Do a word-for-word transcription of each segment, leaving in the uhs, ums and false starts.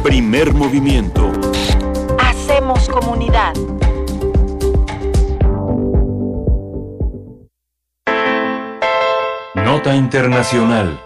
Primer movimiento. Hacemos comunidad. Nota internacional.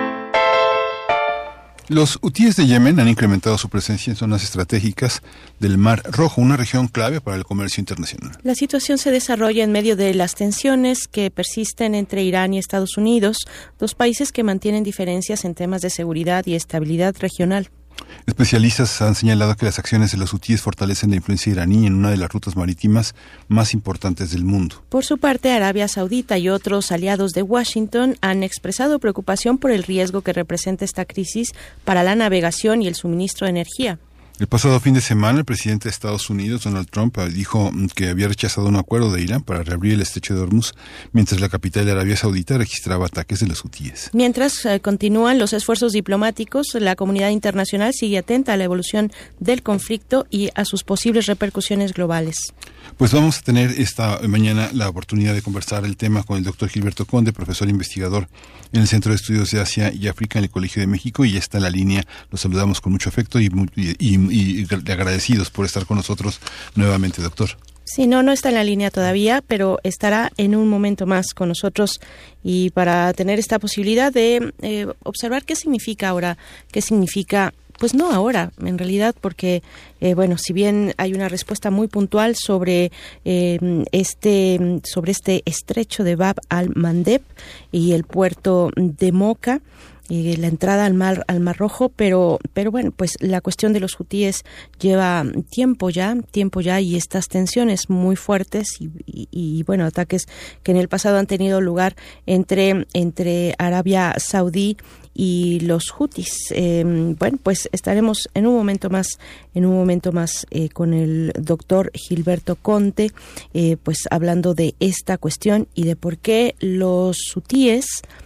Los hutíes de Yemen han incrementado su presencia en zonas estratégicas del Mar Rojo, una región clave para el comercio internacional. La situación se desarrolla en medio de las tensiones que persisten entre Irán y Estados Unidos, dos países que mantienen diferencias en temas de seguridad y estabilidad regional. Especialistas han señalado que las acciones de los hutíes fortalecen la influencia iraní en una de las rutas marítimas más importantes del mundo. Por su parte, Arabia Saudita y otros aliados de Washington han expresado preocupación por el riesgo que representa esta crisis para la navegación y el suministro de energía. El pasado fin de semana, el presidente de Estados Unidos, Donald Trump, dijo que había rechazado un acuerdo de Irán para reabrir el estrecho de Hormuz, mientras la capital de Arabia Saudita registraba ataques de los hutíes. Mientras eh, continúan los esfuerzos diplomáticos, la comunidad internacional sigue atenta a la evolución del conflicto y a sus posibles repercusiones globales. Pues vamos a tener esta mañana la oportunidad de conversar el tema con el doctor Gilberto Conde, profesor investigador en el Centro de Estudios de Asia y África en el Colegio de México, y ya está en la línea. Los saludamos con mucho afecto y, muy, y, y, y agradecidos por estar con nosotros nuevamente, doctor. Sí, no, no está en la línea todavía, pero estará en un momento más con nosotros, y para tener esta posibilidad de eh, observar qué significa ahora, qué significa, pues no ahora, en realidad, porque, eh, bueno, si bien hay una respuesta muy puntual sobre eh, este sobre este estrecho de Bab al-Mandeb y el puerto de Moca, y la entrada al mar al Mar Rojo, pero pero bueno, pues la cuestión de los hutíes lleva tiempo ya, tiempo ya y estas tensiones muy fuertes y, y, y bueno, ataques que en el pasado han tenido lugar entre entre Arabia Saudí y los hutis. Eh, bueno, pues estaremos en un momento más, en un momento más eh, con el doctor Gilberto Conde, eh, pues hablando de esta cuestión y de por qué los hutíes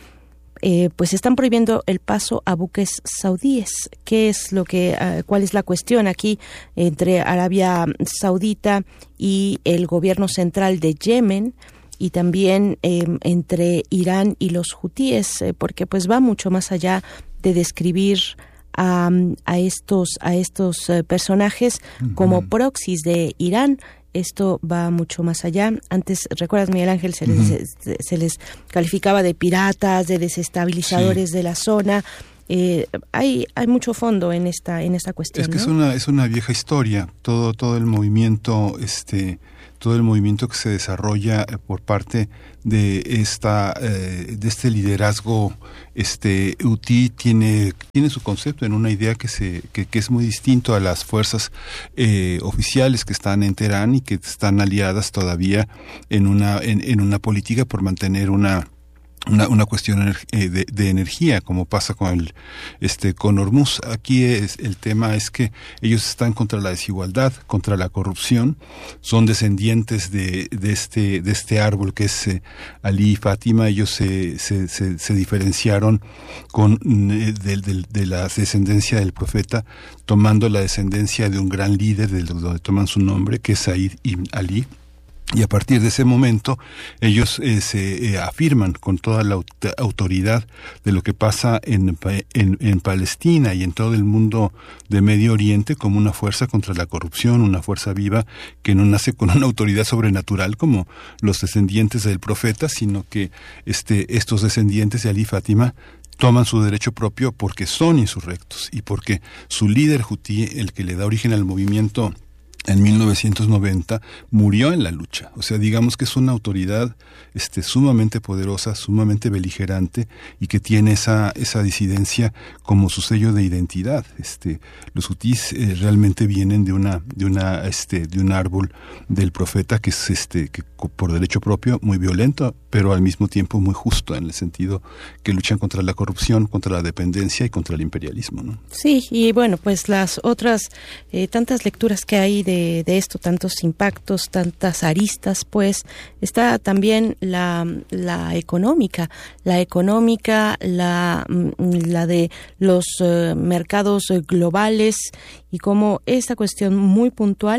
Eh, pues están prohibiendo el paso a buques saudíes. ¿Qué es lo que, uh, cuál es la cuestión aquí entre Arabia Saudita y el gobierno central de Yemen, y también eh, entre Irán y los hutíes? Eh, porque pues va mucho más allá de describir a, a estos a estos uh, personajes uh-huh. como proxies de Irán. Esto va mucho más allá. Antes, ¿recuerdas, Miguel Ángel? Se les, uh-huh. se, se les calificaba de piratas, de desestabilizadores sí. de la zona. Eh, hay hay mucho fondo en esta en esta cuestión. Es que ¿no? es una es una vieja historia. Todo todo el movimiento este todo el movimiento que se desarrolla por parte de esta eh, de este liderazgo este hutí tiene tiene su concepto en una idea que se que, que es muy distinto a las fuerzas eh, oficiales que están en Teherán y que están aliadas todavía en una en, en una política por mantener una Una, una cuestión de, de energía, como pasa con el este con Hormuz. Aquí es, el tema es que ellos están contra la desigualdad, contra la corrupción, son descendientes de, de este de este árbol que es eh, Ali y Fátima. Ellos se se, se, se diferenciaron con eh, de, de, de la descendencia del profeta, tomando la descendencia de un gran líder, de donde toman su nombre, que es Said ibn Ali. Y a partir de ese momento ellos eh, se eh, afirman con toda la aut- autoridad de lo que pasa en, en, en Palestina y en todo el mundo de Medio Oriente como una fuerza contra la corrupción, una fuerza viva que no nace con una autoridad sobrenatural como los descendientes del profeta, sino que este, estos descendientes de Ali y Fátima toman su derecho propio porque son insurrectos y porque su líder hutí, el que le da origen al movimiento en mil novecientos noventa, murió en la lucha. O sea, digamos que es una autoridad este, sumamente poderosa, sumamente beligerante y que tiene esa esa disidencia como su sello de identidad. Este, los hutíes eh, realmente vienen de una de una este de un árbol del profeta que es este que por derecho propio muy violento, pero al mismo tiempo muy justo en el sentido que luchan contra la corrupción, contra la dependencia y contra el imperialismo, ¿no? Sí, y bueno, pues las otras eh, tantas lecturas que hay de De, de esto, tantos impactos, tantas aristas, pues está también la, la económica, la económica, la, la de los uh, mercados globales y cómo esta cuestión muy puntual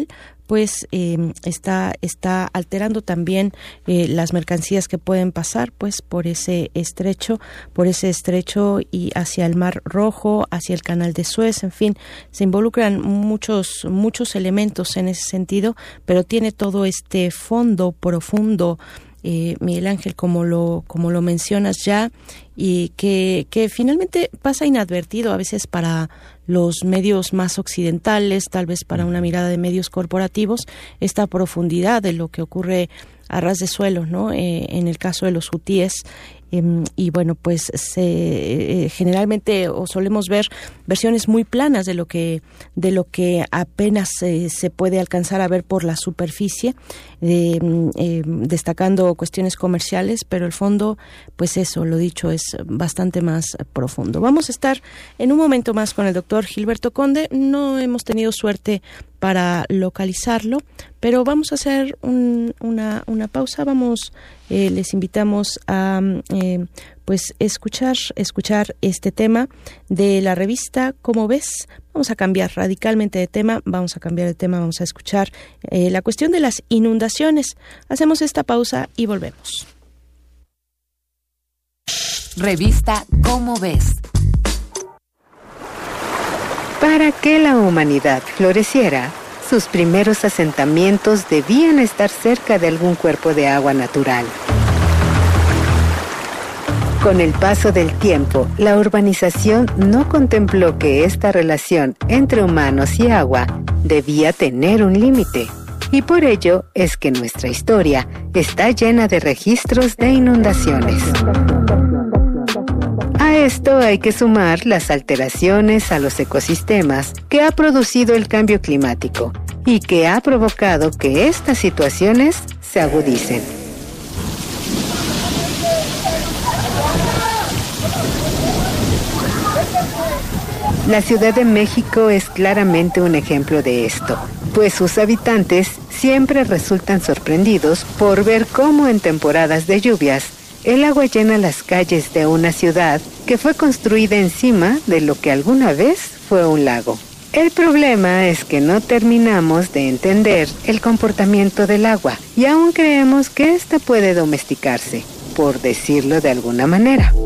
pues eh, está está alterando también eh, las mercancías que pueden pasar pues por ese estrecho, por ese estrecho y hacia el Mar Rojo, hacia el Canal de Suez, en fin, se involucran muchos muchos elementos en ese sentido, pero tiene todo este fondo profundo, eh, Miguel Ángel, como lo como lo mencionas ya, y que que finalmente pasa inadvertido a veces para los medios más occidentales, tal vez para una mirada de medios corporativos, esta profundidad de lo que ocurre a ras de suelo, ¿no? Eh, en el caso de los hutíes. Eh, y bueno, pues se, eh, generalmente o solemos ver versiones muy planas de lo que de lo que apenas eh, se puede alcanzar a ver por la superficie, eh, eh, destacando cuestiones comerciales, pero el fondo, pues eso, lo dicho, es bastante más profundo. Vamos a estar en un momento más con el doctor Gilberto Conde. No hemos tenido suerte para localizarlo, pero vamos a hacer un, una, una pausa. Vamos, eh, les invitamos a eh, pues escuchar escuchar este tema de la revista ¿Cómo ves? Vamos a cambiar radicalmente de tema, vamos a cambiar de tema, vamos a escuchar eh, la cuestión de las inundaciones. Hacemos esta pausa y volvemos. Revista ¿Cómo ves? Para que la humanidad floreciera, sus primeros asentamientos debían estar cerca de algún cuerpo de agua natural. Con el paso del tiempo, la urbanización no contempló que esta relación entre humanos y agua debía tener un límite. Y por ello es que nuestra historia está llena de registros de inundaciones. A esto hay que sumar las alteraciones a los ecosistemas que ha producido el cambio climático y que ha provocado que estas situaciones se agudicen. La Ciudad de México es claramente un ejemplo de esto, pues sus habitantes siempre resultan sorprendidos por ver cómo en temporadas de lluvias el agua llena las calles de una ciudad que fue construida encima de lo que alguna vez fue un lago. El problema es que no terminamos de entender el comportamiento del agua y aún creemos que ésta puede domesticarse, por decirlo de alguna manera.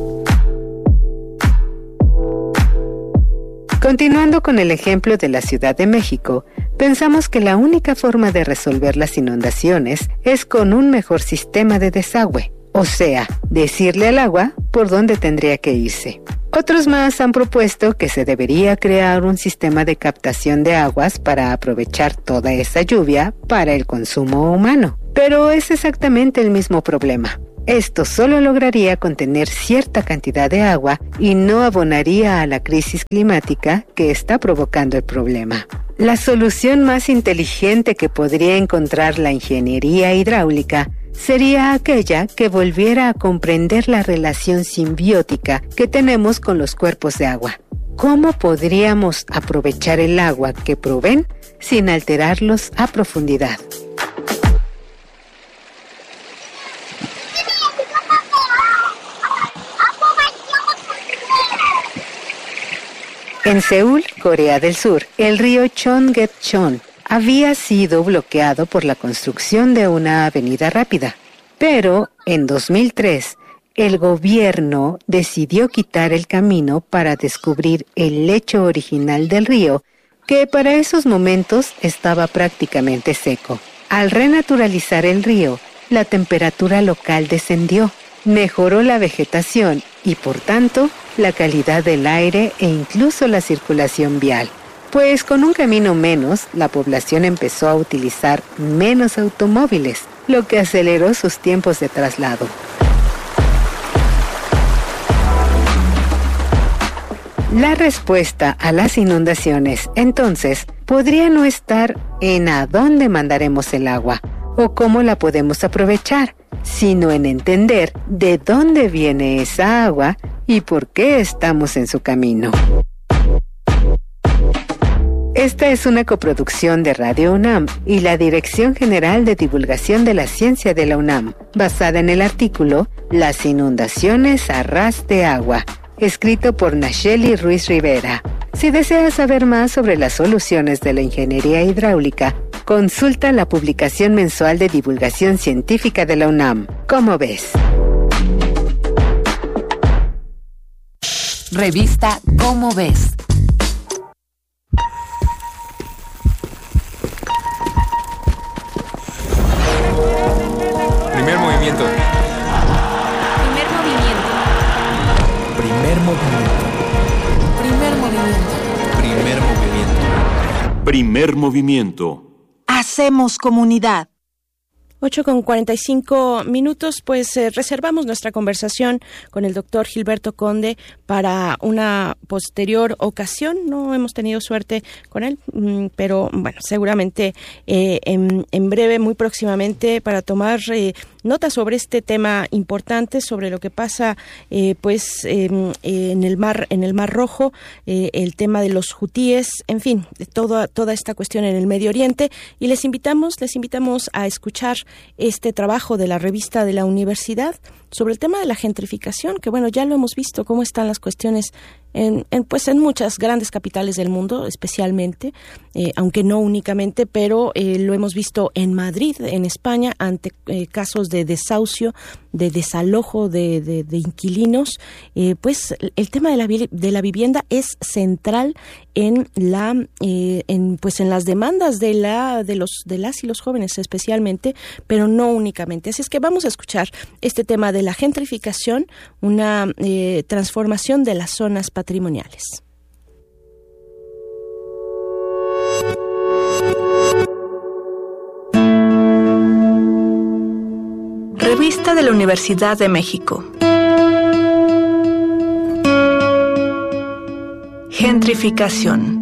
Continuando con el ejemplo de la Ciudad de México, pensamos que la única forma de resolver las inundaciones es con un mejor sistema de desagüe, o sea, decirle al agua por dónde tendría que irse. Otros más han propuesto que se debería crear un sistema de captación de aguas para aprovechar toda esa lluvia para el consumo humano, pero es exactamente el mismo problema. Esto solo lograría contener cierta cantidad de agua y no abonaría a la crisis climática que está provocando el problema. La solución más inteligente que podría encontrar la ingeniería hidráulica sería aquella que volviera a comprender la relación simbiótica que tenemos con los cuerpos de agua. ¿Cómo podríamos aprovechar el agua que proveen sin alterarlos a profundidad? En Seúl, Corea del Sur, el río Cheonggyecheon había sido bloqueado por la construcción de una avenida rápida. Pero en dos mil tres, el gobierno decidió quitar el camino para descubrir el lecho original del río, que para esos momentos estaba prácticamente seco. Al renaturalizar el río, la temperatura local descendió, mejoró la vegetación y, por tanto, la calidad del aire e incluso la circulación vial. Pues con un camino menos, la población empezó a utilizar menos automóviles, lo que aceleró sus tiempos de traslado. La respuesta a las inundaciones, entonces, podría no estar en a dónde mandaremos el agua o cómo la podemos aprovechar, sino en entender de dónde viene esa agua y por qué estamos en su camino. Esta es una coproducción de Radio UNAM y la Dirección General de Divulgación de la Ciencia de la UNAM, basada en el artículo Las inundaciones a ras de agua, escrito por Nacheli Ruiz Rivera. Si deseas saber más sobre las soluciones de la ingeniería hidráulica, Consulta la publicación mensual de divulgación científica de la UNAM. ¿Cómo ves? Revista Cómo ves. Primer movimiento. Primer movimiento. Primer movimiento. Primer movimiento. Primer movimiento. Primer movimiento. Hacemos comunidad. Ocho con cuarenta y cinco minutos, pues eh, reservamos nuestra conversación con el doctor Gilberto Conde para una posterior ocasión. No hemos tenido suerte con él, pero bueno, seguramente eh, en, en breve, muy próximamente, para tomar eh, nota sobre este tema importante, sobre lo que pasa eh, pues eh, en el mar, en el Mar Rojo, eh, el tema de los hutíes, en fin, de toda toda esta cuestión en el Medio Oriente. Y les invitamos, les invitamos a escuchar este trabajo de la revista de la universidad sobre el tema de la gentrificación, que bueno, ya lo hemos visto cómo están las cuestiones en, en pues en muchas grandes capitales del mundo, especialmente, eh, aunque no únicamente, pero eh, lo hemos visto en Madrid, en España, ante eh, casos de desahucio, de desalojo de, de, de inquilinos. Eh, pues el tema de la, de la vivienda es central en la eh, en pues en las demandas de la de los de las y los jóvenes especialmente, pero no únicamente. Así es que vamos a escuchar este tema de la gentrificación, una eh, transformación de las zonas patrimoniales. Revista de la Universidad de México. Gentrificación.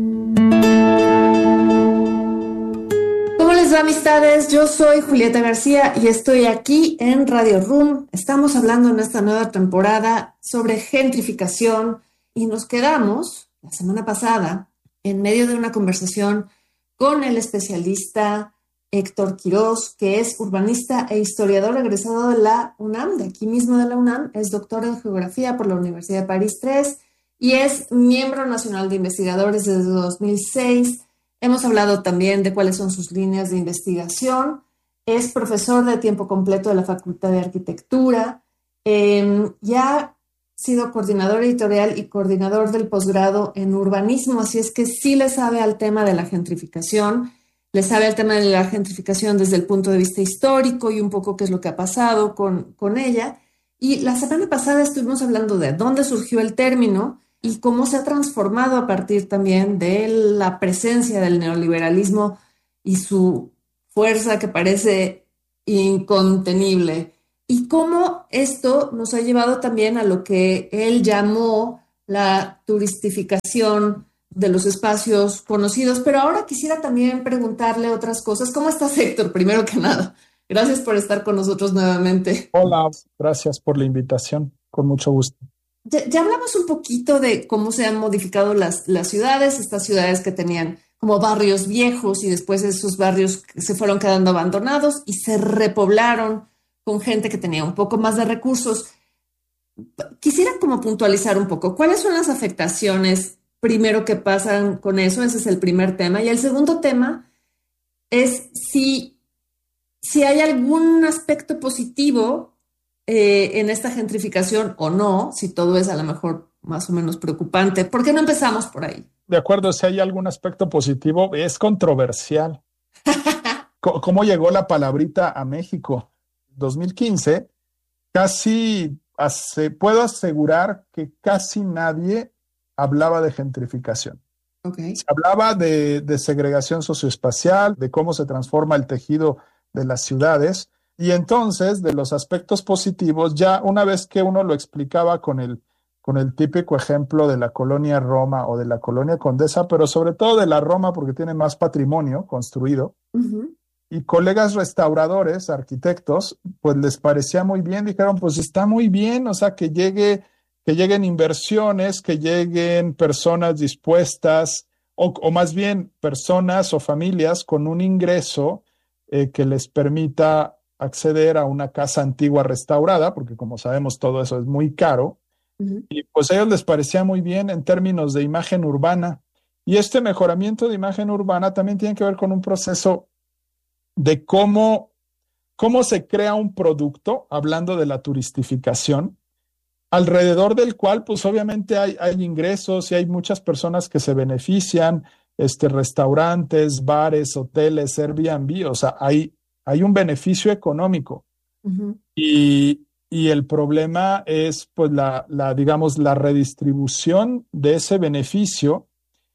¿Cómo les va, amistades? Yo soy Julieta García y estoy aquí en Radio Room. Estamos hablando en esta nueva temporada sobre gentrificación y nos quedamos la semana pasada en medio de una conversación con el especialista Héctor Quirós, que es urbanista e historiador egresado de la UNAM, de aquí mismo de la UNAM, es doctor en geografía por la Universidad de París tres y es miembro nacional de investigadores desde dos mil seis. Hemos hablado también de cuáles son sus líneas de investigación. Es profesor de tiempo completo de la Facultad de Arquitectura. Eh, y ha sido coordinador editorial y coordinador del posgrado en urbanismo, así es que sí le sabe al tema de la gentrificación. Le sabe al tema de la gentrificación desde el punto de vista histórico y un poco qué es lo que ha pasado con, con ella. Y la semana pasada estuvimos hablando de dónde surgió el término y cómo se ha transformado a partir también de la presencia del neoliberalismo y su fuerza que parece incontenible. Y cómo esto nos ha llevado también a lo que él llamó la turistificación de los espacios conocidos. Pero ahora quisiera también preguntarle otras cosas. ¿Cómo estás, Héctor? Primero que nada, gracias por estar con nosotros nuevamente. Hola, gracias por la invitación. Con mucho gusto. Ya, ya hablamos un poquito de cómo se han modificado las, las ciudades, estas ciudades que tenían como barrios viejos y después esos barrios se fueron quedando abandonados y se repoblaron con gente que tenía un poco más de recursos. Quisiera como puntualizar un poco, ¿cuáles son las afectaciones primero que pasan con eso? Ese es el primer tema. Y el segundo tema es si, si hay algún aspecto positivo eh, en esta gentrificación o no, si todo es a lo mejor más o menos preocupante. ¿Por qué no empezamos por ahí? De acuerdo, si hay algún aspecto positivo, es controversial. ¿Cómo llegó la palabrita a México? dos mil quince, casi hace, puedo asegurar que casi nadie hablaba de gentrificación. Okay. Se hablaba de, de segregación socioespacial, de cómo se transforma el tejido de las ciudades, y entonces de los aspectos positivos, ya una vez que uno lo explicaba con el, con el típico ejemplo de la colonia Roma o de la colonia Condesa, pero sobre todo de la Roma porque tiene más patrimonio construido, uh-huh. Y colegas restauradores, arquitectos, pues les parecía muy bien, dijeron, pues está muy bien, o sea, que llegue, que lleguen inversiones, que lleguen personas dispuestas, o, o más bien personas o familias con un ingreso eh, que les permita acceder a una casa antigua restaurada, porque como sabemos todo eso es muy caro, uh-huh. Y pues a ellos les parecía muy bien en términos de imagen urbana. Y este mejoramiento de imagen urbana también tiene que ver con un proceso de cómo, cómo se crea un producto, hablando de la turistificación, alrededor del cual pues obviamente hay, hay ingresos y hay muchas personas que se benefician, este, restaurantes, bares, hoteles, Airbnb, o sea, hay, hay un beneficio económico. Uh-huh. Y, y el problema es pues la, la, digamos, la redistribución de ese beneficio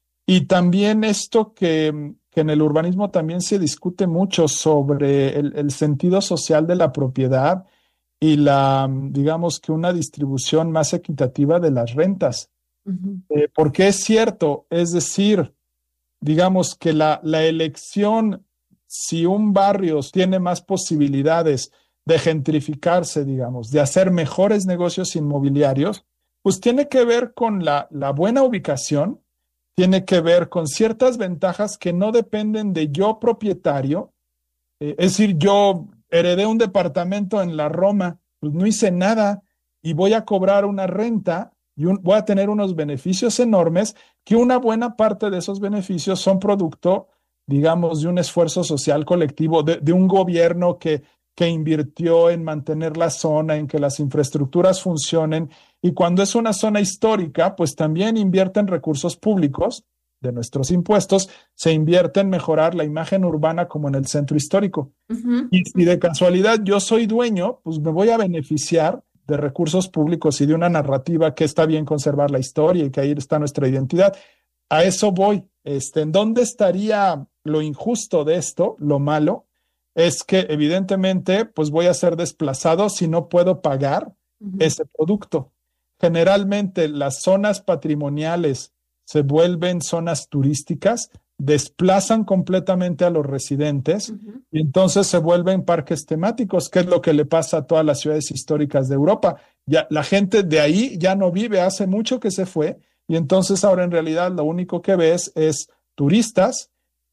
y también esto que, que en el urbanismo también se discute mucho sobre el, el sentido social de la propiedad y la, digamos que una distribución más equitativa de las rentas. Uh-huh. Eh, porque es cierto, es decir, digamos que la, la elección, si un barrio tiene más posibilidades de gentrificarse, digamos, de hacer mejores negocios inmobiliarios, pues tiene que ver con la, la buena ubicación, tiene que ver con ciertas ventajas que no dependen de yo propietario, eh, es decir, yo heredé un departamento en la Roma, pues no hice nada y voy a cobrar una renta y un, voy a tener unos beneficios enormes, que una buena parte de esos beneficios son producto, digamos, de un esfuerzo social colectivo, de, de un gobierno que, que invirtió en mantener la zona, en que las infraestructuras funcionen, y cuando es una zona histórica, pues también invierten recursos públicos de nuestros impuestos, se invierte en mejorar la imagen urbana como en el centro histórico. Uh-huh. Y si de casualidad yo soy dueño, pues me voy a beneficiar de recursos públicos y de una narrativa que está bien conservar la historia y que ahí está nuestra identidad. A eso voy. Este, ¿en dónde estaría lo injusto de esto, lo malo? Es que evidentemente pues voy a ser desplazado si no puedo pagar uh-huh. ese producto. Generalmente las zonas patrimoniales se vuelven zonas turísticas, desplazan completamente a los residentes uh-huh. y entonces se vuelven parques temáticos, que es lo que le pasa a todas las ciudades históricas de Europa. Ya, la gente de ahí ya no vive, hace mucho que se fue, y entonces ahora en realidad lo único que ves es turistas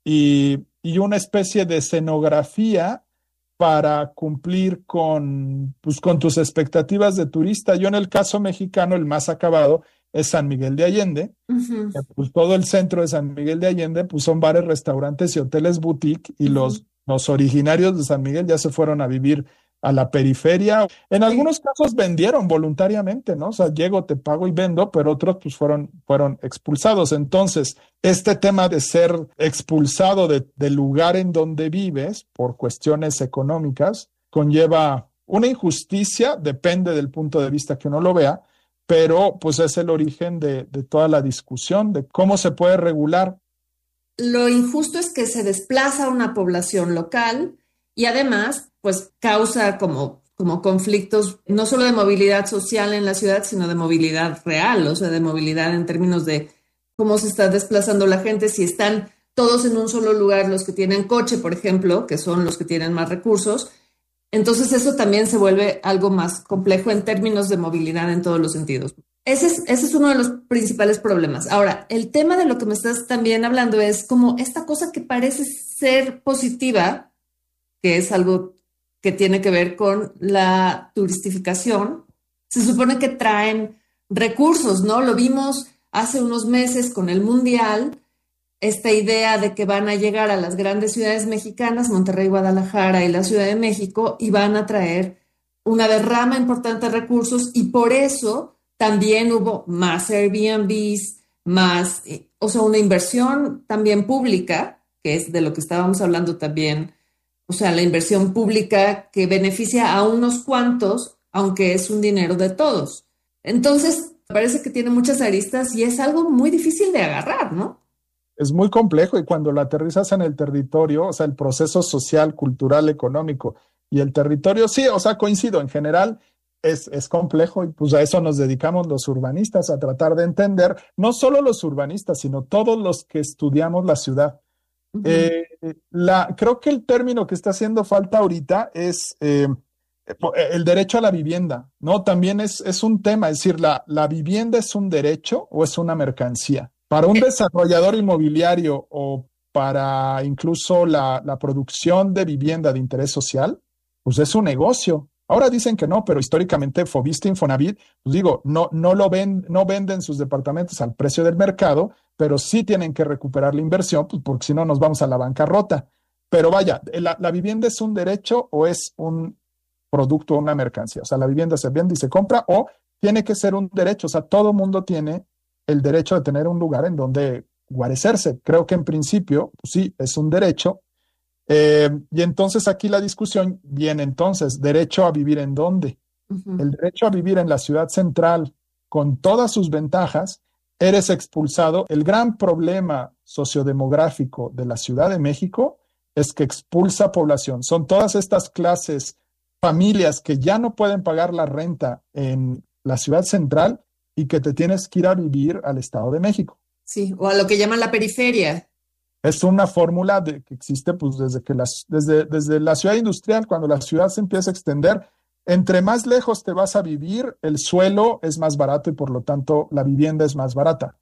y, y una especie de escenografía para cumplir con, pues, con tus expectativas de turista. Yo en el caso mexicano, el más acabado es San Miguel de Allende. Uh-huh. Pues todo el centro de San Miguel de Allende pues son bares, restaurantes y hoteles boutique, y uh-huh. los, los originarios de San Miguel ya se fueron a vivir a la periferia. En algunos casos vendieron voluntariamente, ¿no? O sea, llego, te pago y vendo, pero otros pues fueron, fueron expulsados. Entonces, este tema de ser expulsado de, del lugar en donde vives por cuestiones económicas conlleva una injusticia, depende del punto de vista que uno lo vea, pero pues es el origen de, de toda la discusión de cómo se puede regular. Lo injusto es que se desplaza una población local y además pues causa como, como conflictos no solo de movilidad social en la ciudad, sino de movilidad real, o sea, de movilidad en términos de cómo se está desplazando la gente, si están todos en un solo lugar, los que tienen coche, por ejemplo, que son los que tienen más recursos. Entonces eso también se vuelve algo más complejo en términos de movilidad en todos los sentidos. Ese es, ese es uno de los principales problemas. Ahora, el tema de lo que me estás también hablando es como esta cosa que parece ser positiva, que es algo que tiene que ver con la turistificación. Se supone que traen recursos, ¿no? Lo vimos hace unos meses con el Mundial, esta idea de que van a llegar a las grandes ciudades mexicanas, Monterrey, Guadalajara y la Ciudad de México, y van a traer una derrama importante de recursos, y por eso también hubo más Airbnbs, más, o sea, una inversión también pública, que es de lo que estábamos hablando también, o sea, la inversión pública que beneficia a unos cuantos, aunque es un dinero de todos. Entonces, parece que tiene muchas aristas y es algo muy difícil de agarrar, ¿no? Es muy complejo, y cuando lo aterrizas en el territorio, o sea, el proceso social, cultural, económico y el territorio, sí, o sea, coincido, en general es, es complejo, y pues a eso nos dedicamos los urbanistas, a tratar de entender, no solo los urbanistas, sino todos los que estudiamos la ciudad. Uh-huh. Eh, la, creo que el término que está haciendo falta ahorita es eh, el derecho a la vivienda, ¿no? También es, es un tema, es decir, la, ¿la vivienda es un derecho o es una mercancía? Para un desarrollador inmobiliario o para incluso la, la producción de vivienda de interés social, pues es un negocio. Ahora dicen que no, pero históricamente Foviste, Infonavit, pues digo, no, no lo ven, no venden sus departamentos al precio del mercado, pero sí tienen que recuperar la inversión, pues porque si no nos vamos a la bancarrota. Pero vaya, ¿la, la vivienda es un derecho o es un producto o una mercancía? O sea, la vivienda se vende y se compra o tiene que ser un derecho. O sea, todo mundo tiene el derecho de tener un lugar en donde guarecerse. Creo que en principio, pues sí, es un derecho. Eh, y entonces aquí la discusión viene entonces, ¿derecho a vivir en dónde? Uh-huh. El derecho a vivir en la ciudad central con todas sus ventajas, eres expulsado. El gran problema sociodemográfico de la Ciudad de México es que expulsa población. Son todas estas clases, familias que ya no pueden pagar la renta en la ciudad central y que te tienes que ir a vivir al Estado de México. Sí, o a lo que llaman la periferia. Es una fórmula de, que existe pues, desde, que las, desde, desde la ciudad industrial, cuando la ciudad se empieza a extender. Entre más lejos te vas a vivir, el suelo es más barato y por lo tanto la vivienda es más barata.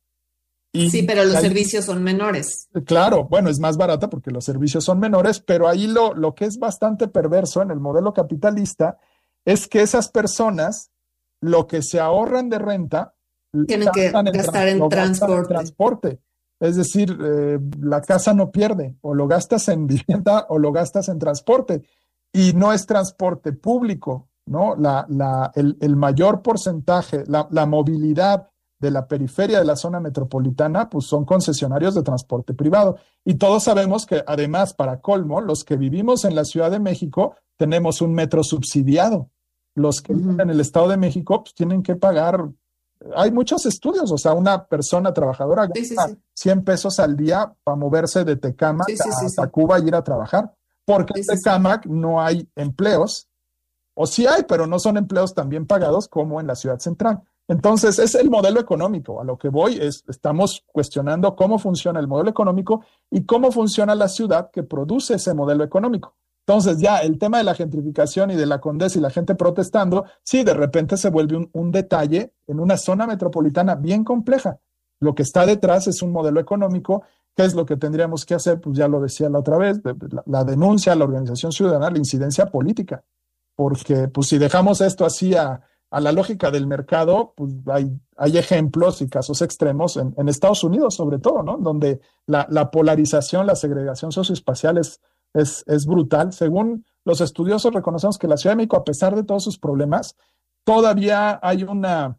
Y sí, pero los ahí, servicios son menores. Claro, bueno, es más barata porque los servicios son menores, pero ahí lo, lo que es bastante perverso en el modelo capitalista es que esas personas lo que se ahorran de renta tienen que gastar en, en transporte. En transporte. Es decir, eh, la casa no pierde, o lo gastas en vivienda o lo gastas en transporte. Y no es transporte público, ¿no? La, la, el, el mayor porcentaje, la, la movilidad de la periferia de la zona metropolitana, pues son concesionarios de transporte privado. Y todos sabemos que además, para colmo, los que vivimos en la Ciudad de México tenemos un metro subsidiado. Los que uh-huh. viven en el Estado de México pues tienen que pagar. Hay muchos estudios, o sea, una persona trabajadora gasta sí, sí, sí. cien pesos al día para moverse de Tecámac sí, sí, sí, a Tacuba sí. y ir a trabajar. Porque sí, en Tecámac sí, sí. no hay empleos, o sí hay, pero no son empleos tan bien pagados como en la ciudad central. Entonces, es el modelo económico. A lo que voy es, estamos cuestionando cómo funciona el modelo económico y cómo funciona la ciudad que produce ese modelo económico. Entonces, ya el tema de la gentrificación y de la Condesa y la gente protestando, sí, de repente se vuelve un, un detalle en una zona metropolitana bien compleja. Lo que está detrás es un modelo económico. ¿Qué es lo que tendríamos que hacer? Pues ya lo decía la otra vez, la, la denuncia, la organización ciudadana, la incidencia política. Porque pues si dejamos esto así a, a la lógica del mercado, pues hay, hay ejemplos y casos extremos en, en Estados Unidos sobre todo, ¿no? Donde la, la polarización, la segregación socioespacial es, es, es brutal. Según los estudiosos reconocemos que la Ciudad de México, a pesar de todos sus problemas, todavía hay una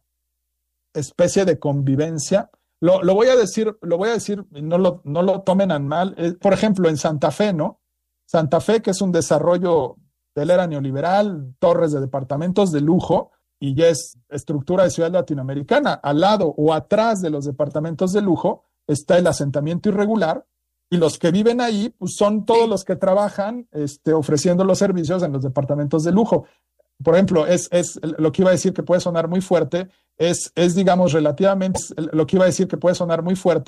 especie de convivencia. Lo, lo voy a decir, lo voy a decir, no lo, no lo tomen a mal. Eh, por ejemplo, en Santa Fe, ¿no? Santa Fe, que es un desarrollo de la era neoliberal, torres de departamentos de lujo, y ya es estructura de ciudad latinoamericana. Al lado o atrás de los departamentos de lujo está el asentamiento irregular, y los que viven ahí pues, son todos los que trabajan este, ofreciendo los servicios en los departamentos de lujo. Por ejemplo, es, es lo que iba a decir que puede sonar muy fuerte, es, es digamos, relativamente, lo que iba a decir que puede sonar muy fuerte,